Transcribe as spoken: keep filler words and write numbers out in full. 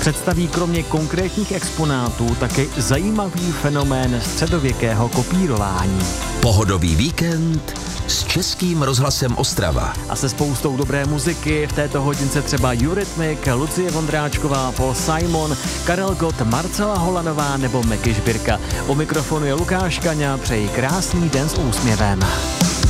Představí kromě konkrétních exponátů taky zajímavý fenomén středověkého kopírování. Pohodový víkend s Českým rozhlasem Ostrava. A se spoustou dobré muziky, v této hodince třeba Eurythmic, Lucie Vondráčková, Paul Simon, Karel Gott, Marcela Holanová nebo Meky Žbirka. U mikrofonu je Lukáš Kaňa, přeji krásný den s úsměvem.